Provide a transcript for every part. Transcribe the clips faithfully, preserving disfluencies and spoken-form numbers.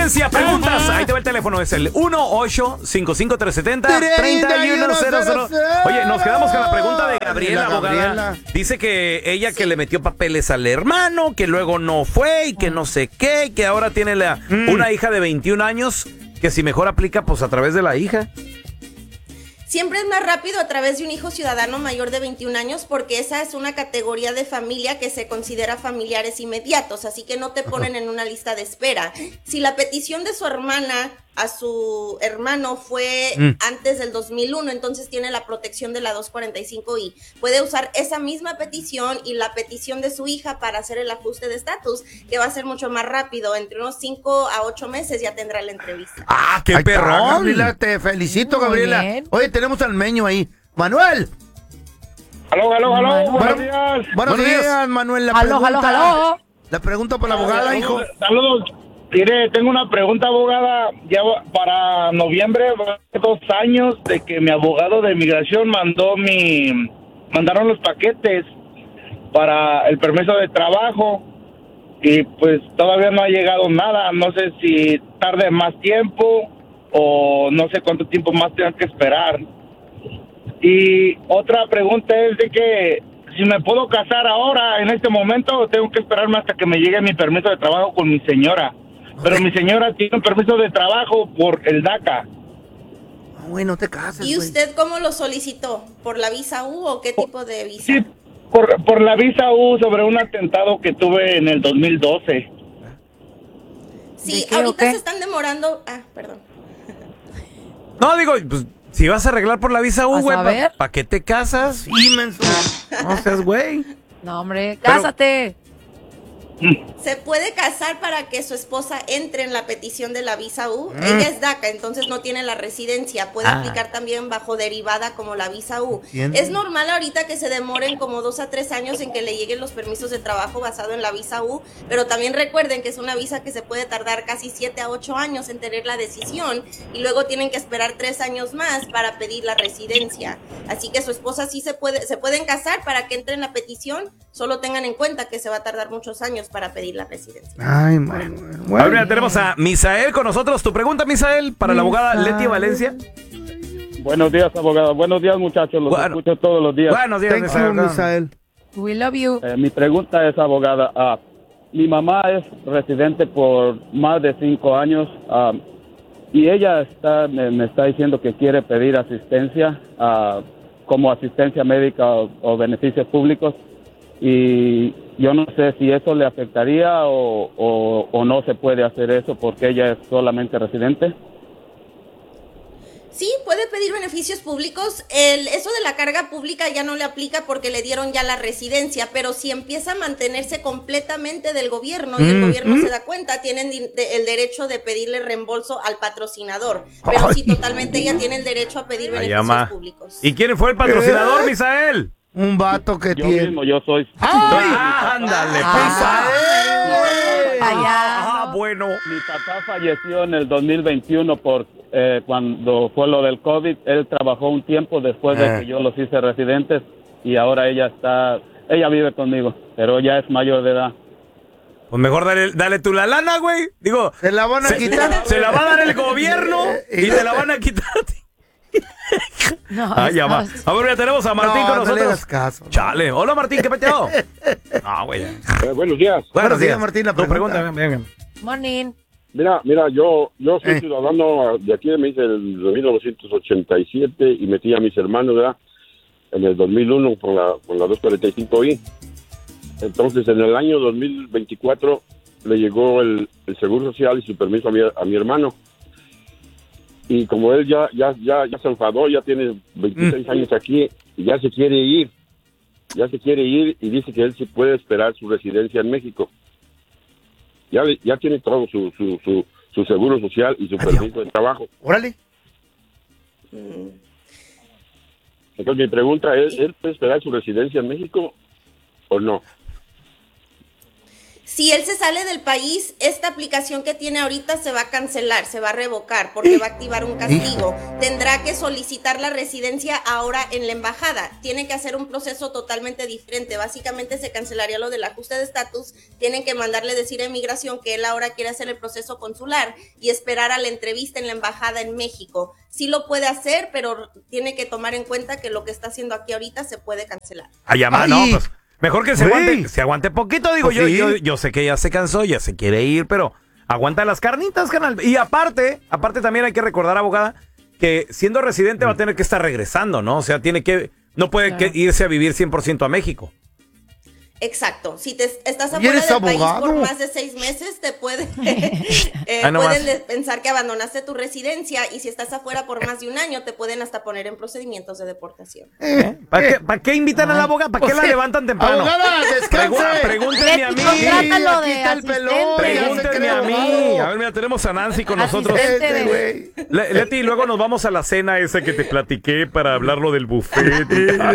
Valencia, preguntas. Ahí te va el teléfono, es el uno ocho cinco cinco tres siete cero tres uno cero cero. Oye, nos quedamos con la pregunta de Gabriela, abogada. Dice que ella que le metió papeles al hermano, que luego no fue y que no sé qué, que ahora tiene la, mm. una hija de veintiún años, que si mejor aplica pues a través de la hija. Siempre es más rápido a través de un hijo ciudadano mayor de veintiún años porque esa es una categoría de familia que se considera familiares inmediatos, así que no te ponen en una lista de espera. Si la petición de su hermana a su hermano fue mm. antes del dos mil uno, entonces tiene la protección de la doscientos cuarenta y cinco i. Puede usar esa misma petición y la petición de su hija para hacer el ajuste de estatus, que va a ser mucho más rápido. Entre unos cinco a ocho meses ya tendrá la entrevista. ¡Ah, qué Ay, perrón! Gabriela, te felicito, Muy Gabriela. Bien. Oye, tenemos al meño ahí. ¡Manuel! ¡Aló, aló, aló! Manuel. ¡Buenos días! Buenos días, Manuel. La aló, pregunta, aló, aló. La pregunta para la abogada, Saludos, hijo. Saludos. Mire, tengo una pregunta, abogada. Ya para noviembre, dos años de que mi abogado de migración mandó mi, mandaron los paquetes para el permiso de trabajo y pues todavía no ha llegado nada. No sé si tarde más tiempo o no sé cuánto tiempo más tengo que esperar. Y otra pregunta es de que si me puedo casar ahora, en este momento, o tengo que esperarme hasta que me llegue mi permiso de trabajo con mi señora. Pero mi señora tiene un permiso de trabajo por el DACA. No, güey, no te cases, ¿Y güey. usted cómo lo solicitó? ¿Por la visa U o qué tipo de visa? Sí, por, por la visa U sobre un atentado que tuve en el dos mil doce. Sí, qué, ahorita qué? se están demorando... Ah, perdón. No, digo, pues si vas a arreglar por la visa U, güey, ¿para pa qué te casas? Inmenso. No seas güey. No, hombre, cásate. Se puede casar para que su esposa entre en la petición de la visa U. Mm. Ella es DACA, entonces no tiene la residencia. Puede ah. aplicar también bajo derivada como la visa U. ¿Entiendes? Es normal ahorita que se demoren como dos a tres años en que le lleguen los permisos de trabajo basado en la visa U, pero también recuerden que es una visa que se puede tardar casi siete a ocho años en tener la decisión y luego tienen que esperar tres años más para pedir la residencia. Así que su esposa sí se puede, se pueden casar para que entre en la petición, solo tengan en cuenta que se va a tardar muchos años para pedir la residencia. Ay, bueno. bueno. Ahora tenemos a Misael con nosotros. Tu pregunta, Misael, para Misael. la abogada Leti Valencia. Buenos días, abogada. Buenos días, muchachos. Los bueno. escucho todos los días. Buenos días, Thank Misael. You, Misael. We love you. Eh, mi pregunta es, abogada, uh, mi mamá es residente por más de cinco años uh, y ella está me, me está diciendo que quiere pedir asistencia uh, como asistencia médica o, o beneficios públicos. Y yo no sé si eso le afectaría o, o, o no se puede hacer eso porque ella es solamente residente. Sí, puede pedir beneficios públicos. El, eso de la carga pública ya no le aplica porque le dieron ya la residencia, pero si empieza a mantenerse completamente del gobierno y el mm, gobierno mm. se da cuenta, tienen de, el derecho de pedirle reembolso al patrocinador. Pero Ay. sí, totalmente ella tiene el derecho a pedir beneficios llama. públicos. ¿Y quién fue el patrocinador, ¿Eh? Misael? Un vato que yo tiene. Yo mismo, yo soy. ¡Ay! ¡Ándale, papá! Ah, bueno. Mi papá falleció en el dos mil veintiuno por eh, cuando fue lo del COVID. Él trabajó un tiempo después de eh. que yo los hice residentes y ahora ella está, ella vive conmigo, pero ya es mayor de edad. Pues mejor dale, dale tú la lana, güey. Digo, se la van a se, quitar. Se la va a dar el gobierno y te la van a quitar a ti. No, ah, ya va. A ver, ya tenemos a Martín no, con nosotros. No le hagas caso. Chale. Hola, Martín, ¿qué peteo? Ah, güey. Eh, buenos días. Buenos días, Martín. La tu pregunta, pregunta. venga. Morning. Mira, mira, yo yo soy eh. ciudadano de aquí, me hice en el mil novecientos ochenta y siete y metí a mis hermanos, ¿verdad? En el dos mil uno con la con la doscientos cuarenta y cinco i. Entonces, en el año dos mil veinticuatro le llegó el, el Seguro Social y su permiso a mi, a mi hermano. Y como él ya ya ya ya se enfadó, ya tiene veintiséis mm. años aquí y ya se quiere ir. Ya se quiere ir y dice que él sí puede esperar su residencia en México. Ya, ya tiene todo su, su, su, su seguro social y su Adiós. permiso de trabajo. Órale. Entonces mi pregunta es, ¿él puede esperar su residencia en México o no? Si él se sale del país, esta aplicación que tiene ahorita se va a cancelar, se va a revocar porque va a activar un castigo. Tendrá que solicitar la residencia ahora en la embajada. Tiene que hacer un proceso totalmente diferente. Básicamente se cancelaría lo del ajuste de estatus. Tienen que mandarle decir a inmigración que él ahora quiere hacer el proceso consular y esperar a la entrevista en la embajada en México. Sí lo puede hacer, pero tiene que tomar en cuenta que lo que está haciendo aquí ahorita se puede cancelar. A llamar, no, pues... Mejor que se aguante, se aguante poquito, digo, pues yo, sí. yo yo sé que ya se cansó, ya se quiere ir, pero aguanta las carnitas, canal. Y aparte, aparte también hay que recordar, abogada, que siendo residente mm. va a tener que estar regresando, ¿no? O sea, tiene que, no puede claro. que irse a vivir cien por ciento a México. Exacto. Si te estás afuera del país por más de seis meses, te puede, eh, ah, no pueden de pensar que abandonaste tu residencia, y si estás afuera por más de un año, te pueden hasta poner en procedimientos de deportación. ¿Eh? ¿Para qué, ¿Para qué invitan a la abogada? ¿Para qué la levantan temprano? Abogada, descanse. Pregúntenme a mí. Contrátalo de el pelón. Pregúntenme a mí. A ver, mira, tenemos a Nancy con nosotros. De... Le, Leti, luego nos vamos a la cena esa que te platiqué para hablar lo del buffet.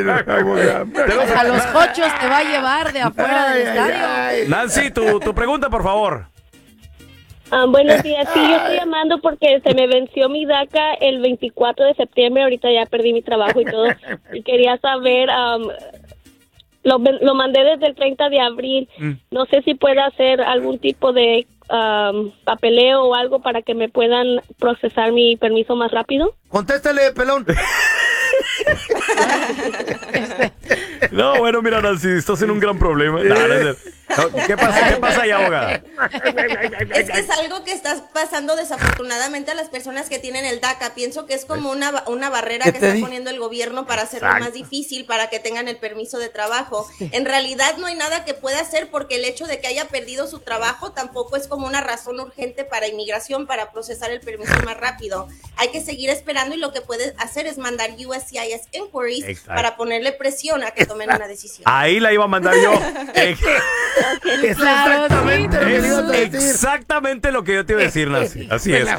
A los cochos te va a llevar de afuera del estadio. Nancy, tu, tu pregunta, por favor. Ah, buenos días. Sí, yo estoy llamando porque se me venció mi DACA el veinticuatro de septiembre. Ahorita ya perdí mi trabajo y todo. Y quería saber, um, lo, lo mandé desde el treinta de abril. Mm. No sé si puede hacer algún tipo de um, papeleo o algo para que me puedan procesar mi permiso más rápido. Contéstale, pelón. No, bueno, mira, Nancy, estás en un gran problema. No, no, no. ¿Qué pasa? ¿Qué pasa ahí, abogada? Es que es algo que está pasando desafortunadamente a las personas que tienen el DACA. Pienso que es como una, una barrera que está poniendo el gobierno para hacerlo Exacto. más difícil, para que tengan el permiso de trabajo. Sí. En realidad no hay nada que pueda hacer, porque el hecho de que haya perdido su trabajo tampoco es como una razón urgente para inmigración para procesar el permiso más rápido. Hay que seguir esperando, y lo que puede hacer es mandar U S C I S inquiries Exacto. para ponerle presión a que tomen una decisión. Ahí la iba a mandar yo. Es claro, exactamente, sí, lo que ibas a decir. Exactamente lo que yo te iba a decir, Nancy. Así es.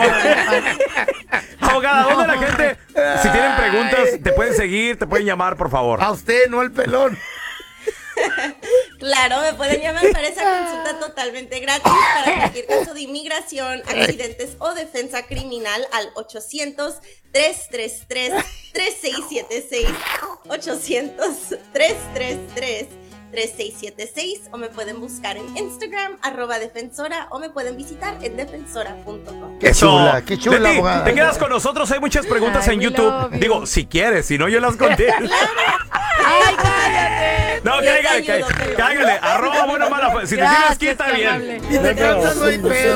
Abogada, ¿dónde la gente, si tienen preguntas, te pueden seguir, te pueden llamar, por favor? A usted, no al pelón. Claro, me pueden llamar para esa consulta totalmente gratis para cualquier caso de inmigración, accidentes o defensa criminal al ochocientos, tres tres tres, tres seis siete seis, ochocientos, tres tres tres, tres seis siete seis, o me pueden buscar en Instagram, arroba defensora, o me pueden visitar en defensora punto com. Qué chula, qué chula, Leti, abogada. Te quedas con nosotros, hay muchas preguntas Ay, en YouTube. Digo, si quieres, si no yo las conté. Ay, cállate. No, cállale, cállale, arroba bueno mala. Si te tienes que está bien. Y te cantas, no hay pedo.